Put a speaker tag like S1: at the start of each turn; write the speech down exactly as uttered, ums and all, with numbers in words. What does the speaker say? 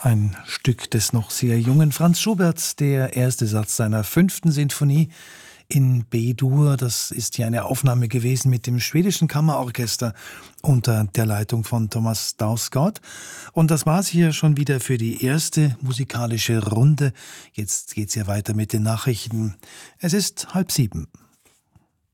S1: Ein Stück des noch sehr jungen Franz Schubert, der erste Satz seiner fünften Sinfonie in B-Dur. Das ist ja eine Aufnahme gewesen mit dem schwedischen Kammerorchester unter der Leitung von Thomas Dausgaard. Und das war's hier schon wieder für die erste musikalische Runde. Jetzt geht's ja weiter mit den Nachrichten. Es ist halb sieben.